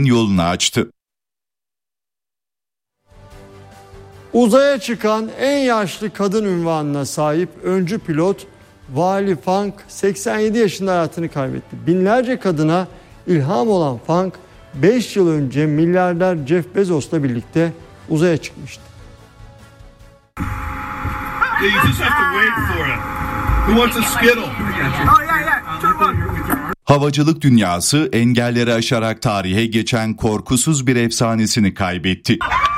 gelişmenin yolunu açtı. Uzaya çıkan en yaşlı kadın unvanına sahip öncü pilot Wally Funk 87 yaşında hayatını kaybetti. Binlerce kadına ilham olan Funk 5 yıl önce milyarder Jeff Bezos'la birlikte uzaya çıkmıştı. Havacılık dünyası engelleri aşarak tarihe geçen korkusuz bir efsanesini kaybetti.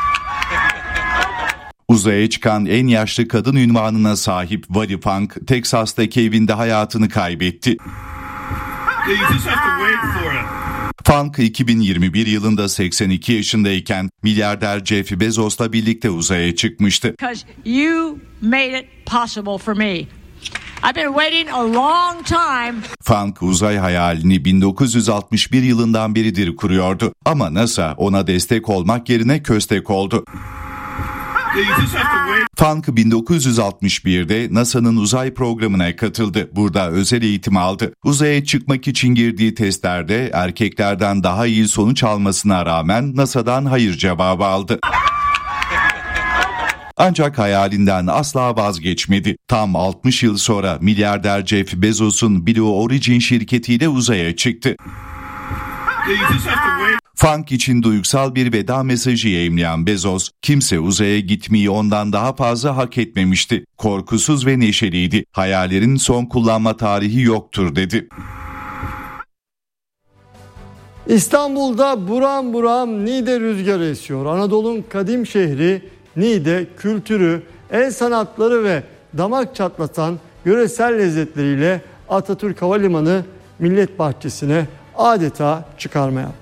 Uzaya çıkan en yaşlı kadın unvanına sahip Wally Funk, Teksas'taki evinde hayatını kaybetti. Funk 2021 yılında 82 yaşındayken milyarder Jeff Bezos'la birlikte uzaya çıkmıştı. Funk uzay hayalini 1961 yılından beridir kuruyordu ama NASA ona destek olmak yerine köstek oldu. Funk 1961'de NASA'nın uzay programına katıldı. Burada özel eğitim aldı. Uzaya çıkmak için girdiği testlerde erkeklerden daha iyi sonuç almasına rağmen NASA'dan hayır cevabı aldı. Ancak hayalinden asla vazgeçmedi. Tam 60 yıl sonra milyarder Jeff Bezos'un Blue Origin şirketiyle uzaya çıktı. Funk için duygusal bir veda mesajı yayımlayan Bezos, kimse uzaya gitmeyi ondan daha fazla hak etmemişti. Korkusuz ve neşeliydi. Hayallerin son kullanma tarihi yoktur dedi. İstanbul'da buram buram Niğde rüzgarı esiyor. Anadolu'nun kadim şehri Niğde kültürü, el sanatları ve damak çatlatan yöresel lezzetleriyle Atatürk Havalimanı Millet Bahçesi'ne adeta çıkarma yaptı.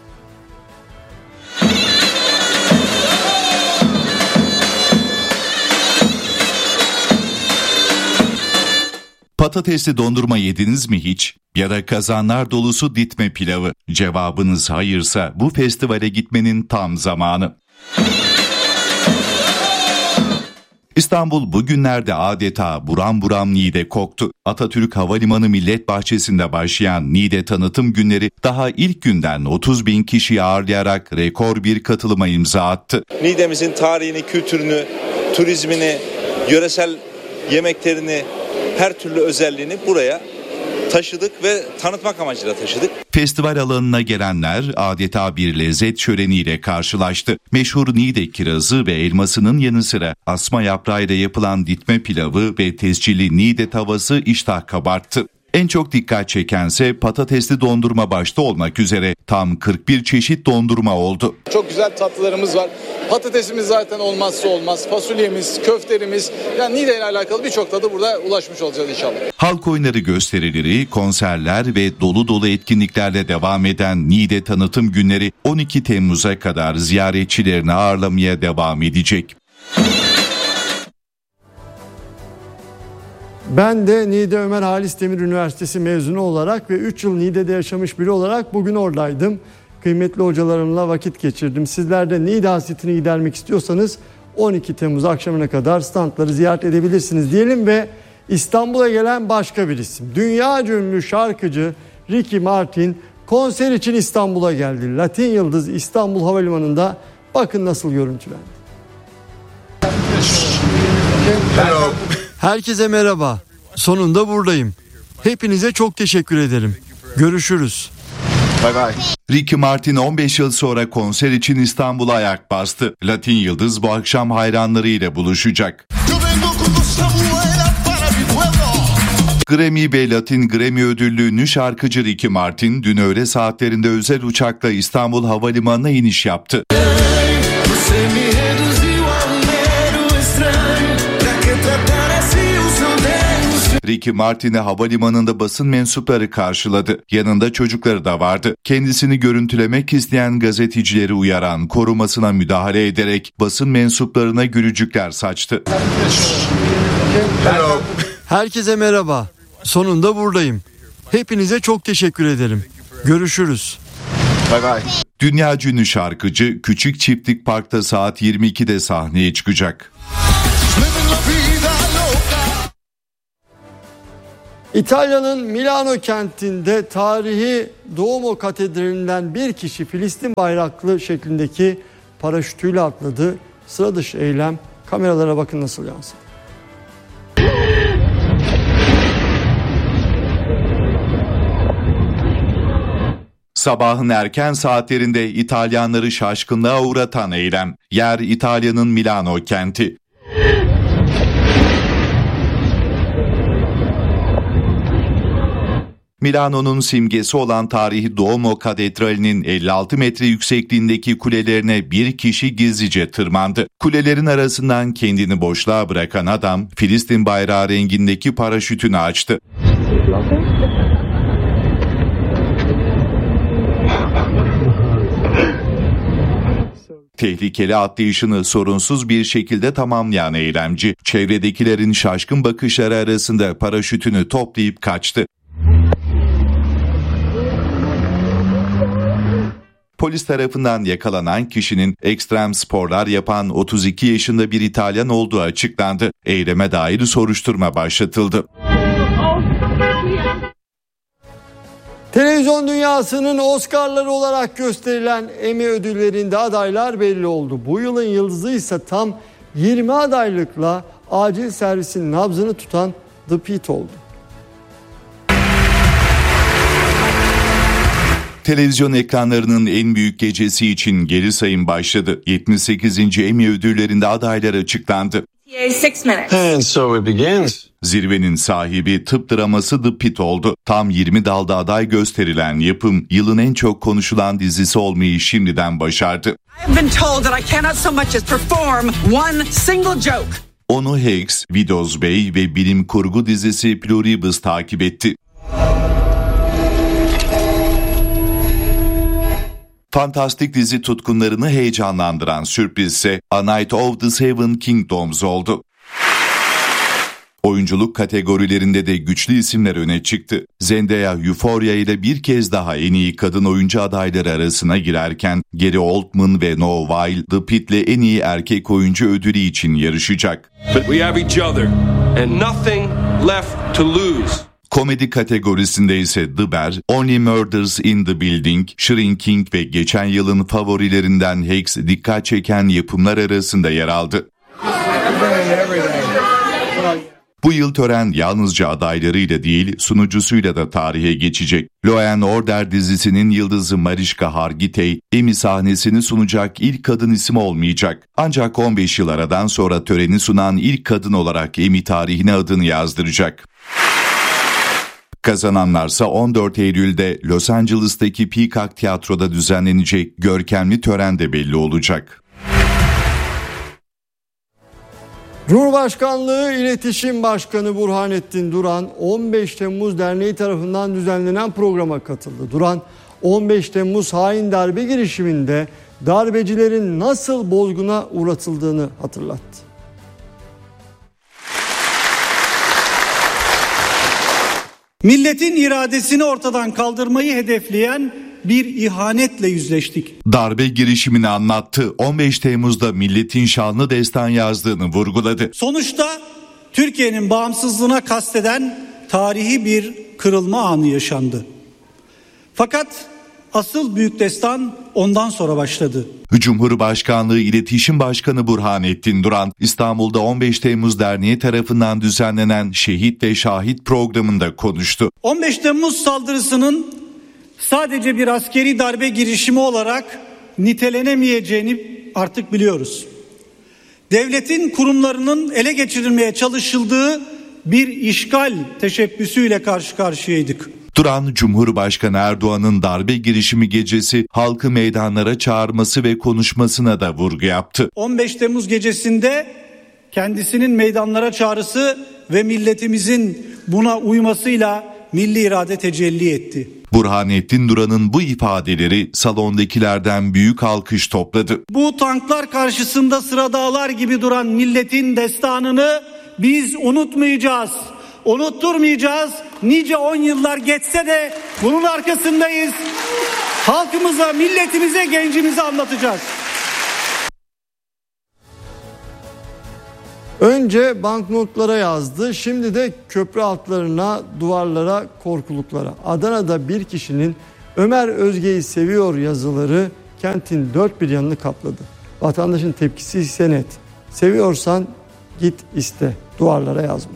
Patatesli dondurma yediniz mi hiç? Ya da kazanlar dolusu ditme pilavı? Cevabınız hayırsa bu festivale gitmenin tam zamanı. İstanbul bugünlerde adeta buram buram Niğde koktu. Atatürk Havalimanı Millet Bahçesi'nde başlayan Niğde tanıtım günleri daha ilk günden 30 bin kişiyi ağırlayarak rekor bir katılıma imza attı. Niğde'mizin tarihini, kültürünü, turizmini, yöresel yemeklerini, her türlü özelliğini buraya taşıdık ve tanıtmak amacıyla taşıdık. Festival alanına gelenler adeta bir lezzet şöleniyle karşılaştı. Meşhur Niğde kirazı ve elmasının yanı sıra asma yaprağıyla yapılan ditme pilavı ve tescilli Niğde tavası iştah kabarttı. En çok dikkat çekense patatesli dondurma başta olmak üzere tam 41 çeşit dondurma oldu. Çok güzel tatlılarımız var. Patatesimiz zaten olmazsa olmaz. Fasulyemiz, köfterimiz, yani Niğde ile alakalı birçok tadı burada ulaşmış olacağız inşallah. Halk oyunları gösterileri, konserler ve dolu dolu etkinliklerle devam eden Niğde tanıtım günleri 12 Temmuz'a kadar ziyaretçilerini ağırlamaya devam edecek. Ben de Niğde Ömer Halis Demir Üniversitesi mezunu olarak ve 3 yıl Niğde'de yaşamış biri olarak bugün oradaydım. Kıymetli hocalarımla vakit geçirdim. Sizler de Niğde hasretini gidermek istiyorsanız 12 Temmuz akşamına kadar standları ziyaret edebilirsiniz diyelim ve İstanbul'a gelen başka bir isim. Dünyaca ünlü şarkıcı Ricky Martin konser için İstanbul'a geldi. Latin Yıldız İstanbul Havalimanı'nda bakın nasıl görüntülendi. Hello. Herkese merhaba. Sonunda buradayım. Hepinize çok teşekkür ederim. Görüşürüz. Bye bye. Ricky Martin 15 yıl sonra konser için İstanbul'a ayak bastı. Latin Yıldız bu akşam hayranlarıyla buluşacak. Grammy ve Latin Grammy ödüllü ünlü şarkıcı Ricky Martin dün öğle saatlerinde özel uçakla İstanbul Havalimanı'na iniş yaptı. Ricky Martin'i havalimanında basın mensupları karşıladı. Yanında çocukları da vardı. Kendisini görüntülemek isteyen gazetecileri uyaran, korumasına müdahale ederek basın mensuplarına gülücükler saçtı. Hello. Herkese merhaba. Sonunda buradayım. Hepinize çok teşekkür ederim. Görüşürüz. Bye bye. Dünyaca ünlü şarkıcı Küçük Çiftlik Park'ta saat 22'de sahneye çıkacak. İtalya'nın Milano kentinde tarihi Duomo Katedrali'nden bir kişi Filistin bayraklı şeklindeki paraşütüyle atladı. Sıra dışı eylem, kameralara bakın nasıl yansıdı. Sabahın erken saatlerinde İtalyanları şaşkınlığa uğratan eylem. Yer İtalya'nın Milano kenti. Milano'nun simgesi olan tarihi Duomo Katedrali'nin 56 metre yüksekliğindeki kulelerine bir kişi gizlice tırmandı. Kulelerin arasından kendini boşluğa bırakan adam Filistin bayrağı rengindeki paraşütünü açtı. Tehlikeli atlayışını sorunsuz bir şekilde tamamlayan eylemci, çevredekilerin şaşkın bakışları arasında paraşütünü toplayıp kaçtı. Polis tarafından yakalanan kişinin ekstrem sporlar yapan 32 yaşında bir İtalyan olduğu açıklandı. Eyleme dair soruşturma başlatıldı. Televizyon dünyasının Oscar'ları olarak gösterilen Emmy ödüllerinde adaylar belli oldu. Bu yılın yıldızı ise tam 20 adaylıkla acil servisin nabzını tutan The Pitt oldu. Televizyon ekranlarının en büyük gecesi için geri sayım başladı. 78. Emmy ödüllerinde adaylar açıklandı. And so it begins. Zirvenin sahibi tıp draması The Pitt oldu. Tam 20 dalda aday gösterilen yapım, yılın en çok konuşulan dizisi olmayı şimdiden başardı. Onu Hex, Widows Bey ve bilim kurgu dizisi Pluribus takip etti. Fantastik dizi tutkunlarını heyecanlandıran sürprizse A Night of the Seven Kingdoms oldu. Oyunculuk kategorilerinde de güçlü isimler öne çıktı. Zendaya Euphoria ile bir kez daha en iyi kadın oyuncu adayları arasına girerken Gary Oldman ve Noah Weil The Pitt'le en iyi erkek oyuncu ödülü için yarışacak. But we have each other and nothing left to lose. Komedi kategorisinde ise The Bear, Only Murders in the Building, Shrinking ve geçen yılın favorilerinden Hex dikkat çeken yapımlar arasında yer aldı. Bu yıl tören yalnızca adaylarıyla değil, sunucusuyla da tarihe geçecek. Law and Order dizisinin yıldızı Mariska Hargitay, Emmy sahnesini sunacak ilk kadın isim olmayacak. Ancak 15 yıl aradan sonra töreni sunan ilk kadın olarak Emmy tarihine adını yazdıracak. Kazananlarsa 14 Eylül'de Los Angeles'taki Peacock Tiyatro'da düzenlenecek görkemli törende belli olacak. Cumhurbaşkanlığı İletişim Başkanı Burhanettin Duran 15 Temmuz Derneği tarafından düzenlenen programa katıldı. Duran 15 Temmuz hain darbe girişiminde darbecilerin nasıl bozguna uğratıldığını hatırlattı. Milletin iradesini ortadan kaldırmayı hedefleyen bir ihanetle yüzleştik. Darbe girişimini anlattı. 15 Temmuz'da milletin şanlı destan yazdığını vurguladı. Sonuçta Türkiye'nin bağımsızlığına kasteden tarihi bir kırılma anı yaşandı. Fakat asıl büyük destan ondan sonra başladı. Cumhurbaşkanlığı İletişim Başkanı Burhanettin Duran, İstanbul'da 15 Temmuz Derneği tarafından düzenlenen Şehit ve Şahit programında konuştu. 15 Temmuz saldırısının sadece bir askeri darbe girişimi olarak nitelenemeyeceğini artık biliyoruz. Devletin kurumlarının ele geçirilmeye çalışıldığı bir işgal teşebbüsüyle karşı karşıyaydık. Duran, Cumhurbaşkanı Erdoğan'ın darbe girişimi gecesi halkı meydanlara çağırması ve konuşmasına da vurgu yaptı. 15 Temmuz gecesinde kendisinin meydanlara çağrısı ve milletimizin buna uymasıyla milli irade tecelli etti. Burhanettin Duran'ın bu ifadeleri salondakilerden büyük alkış topladı. Bu tanklar karşısında sıra dağlar gibi duran milletin destanını biz unutmayacağız. Unutturmayacağız. Nice 10 yıllar geçse de bunun arkasındayız. Halkımıza, milletimize, gencimize anlatacağız. Önce banknotlara yazdı, şimdi de köprü altlarına, duvarlara, korkuluklara. Adana'da bir kişinin "Ömer Özge'yi seviyor" yazıları kentin dört bir yanını kapladı. Vatandaşın tepkisi ise net. Seviyorsan git iste, duvarlara yazma.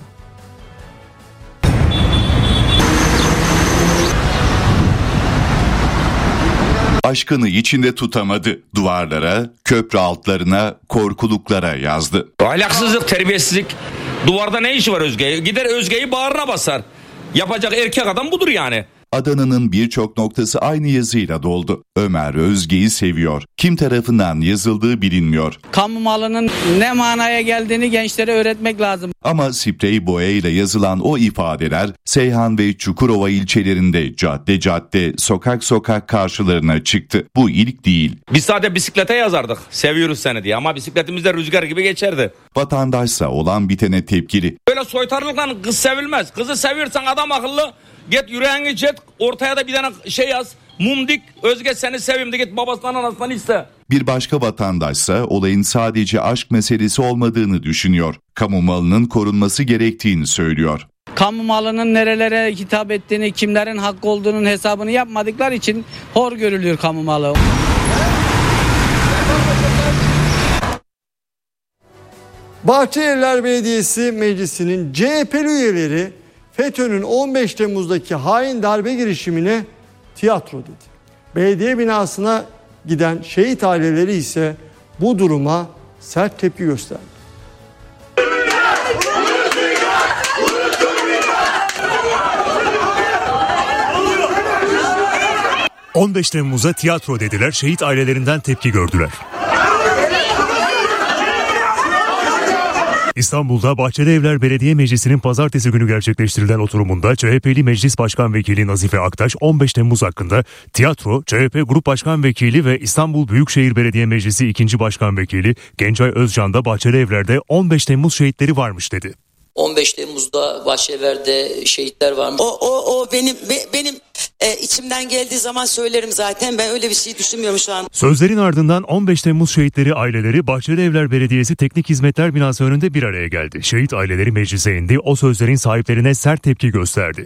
Aşkını içinde tutamadı. Duvarlara, köprü altlarına, korkuluklara yazdı. Ahlaksızlık, terbiyesizlik. Duvarda ne işi var Özge'ye? Gider Özge'yi bağrına basar. Yapacak erkek adam budur yani. Adana'nın birçok noktası aynı yazıyla doldu. Ömer Özge'yi seviyor. Kim tarafından yazıldığı bilinmiyor. Kamu malının ne manaya geldiğini gençlere öğretmek lazım. Ama sprey boyayla yazılan o ifadeler Seyhan ve Çukurova ilçelerinde cadde cadde, sokak sokak karşılarına çıktı. Bu ilk değil. Biz sadece bisiklete yazardık. Seviyoruz seni diye, ama bisikletimiz de rüzgar gibi geçerdi. Vatandaşsa olan bitene tepkili. Böyle soytarılıkla kız sevilmez. Kızı seviyorsan adam akıllı git yüreğini çet, ortaya da bir tane şey yaz. Mum dik, Özge seni seveyim de git babasından anasından iste. Bir başka vatandaşsa olayın sadece aşk meselesi olmadığını düşünüyor. Kamu malının korunması gerektiğini söylüyor. Kamu malının nerelere hitap ettiğini, kimlerin hakkı olduğunun hesabını yapmadıkları için hor görülüyor kamu malı. Bahçelievler Belediyesi Meclisi'nin CHP'li üyeleri FETÖ'nün 15 Temmuz'daki hain darbe girişimine tiyatro dedi. Belediye binasına giden şehit aileleri ise bu duruma sert tepki gösterdi. 15 Temmuz'a tiyatro dediler, şehit ailelerinden tepki gördüler. İstanbul'da Bahçelievler Belediye Meclisi'nin pazartesi günü gerçekleştirilen oturumunda CHP'li Meclis Başkan Vekili Nazife Aktaş 15 Temmuz hakkında tiyatro, CHP Grup Başkan Vekili ve İstanbul Büyükşehir Belediye Meclisi 2. Başkan Vekili Gencay Özcan da Bahçelievler'de 15 Temmuz şehitleri varmış dedi. 15 Temmuz'da Bahçelievler'de şehitler varmış. O benim içimden geldiği zaman söylerim zaten. Ben öyle bir şey düşünmüyorum şu an. Sözlerin ardından 15 Temmuz şehitleri aileleri Bahçelievler Belediyesi Teknik Hizmetler Binası önünde bir araya geldi. Şehit aileleri meclise indi, o sözlerin sahiplerine sert tepki gösterdi.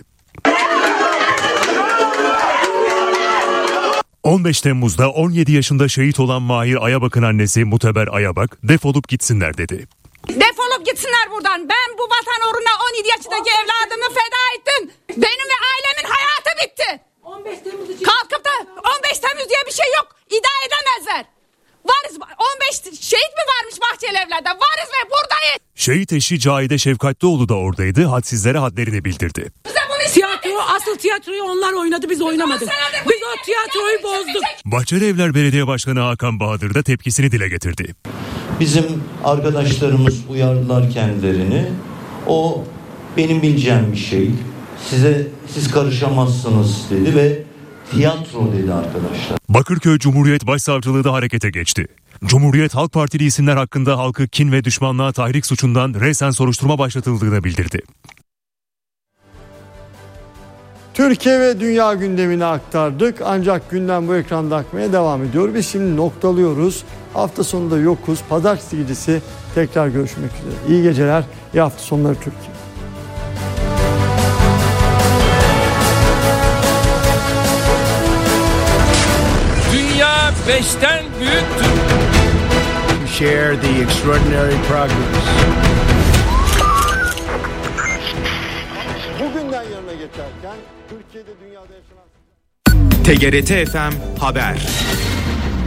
15 Temmuz'da 17 yaşında şehit olan Mahir Ayabak'ın annesi Muteber Ayabak defolup gitsinler dedi. Defolup gitsinler buradan. Ben bu vatan uğruna 17 yaşındaki evladımı feda ettim. Benim ve ailemin hayatı bitti. 15 Temmuz için... Kalkıp da 15 Temmuz diye bir şey yok. İddia edemezler. Varız. 15 şehit mi varmış Bahçelievler'de? Varız ve buradayız. Şehit eşi Cahide Şefkatlioğlu da oradaydı. Hadsizlere hadlerini bildirdi. Asıl tiyatroyu onlar oynadı, biz oynamadık. Biz o tiyatroyu bozduk. Bahçelievler Belediye Başkanı Hakan Bahadır da tepkisini dile getirdi. Bizim arkadaşlarımız uyardılar kendilerini. O benim bileceğim bir şey. Siz karışamazsınız dedi ve tiyatro dedi arkadaşlar. Bakırköy Cumhuriyet Başsavcılığı da harekete geçti. Cumhuriyet Halk Partili isimler hakkında halkı kin ve düşmanlığa tahrik suçundan resen soruşturma başlatıldığını bildirdi. Türkiye ve dünya gündemini aktardık, ancak gündem bu ekranda akmaya devam ediyor. Biz şimdi noktalıyoruz. Hafta sonunda yokuz. Pazartesi gecesi tekrar görüşmek üzere. İyi geceler, iyi hafta sonları Türkiye. Dünya 5'ten büyüktür. To share the extraordinary progress. Bugünden yarına geçerken Türkiye'de dünyada yaşanan... TGRT FM Haber.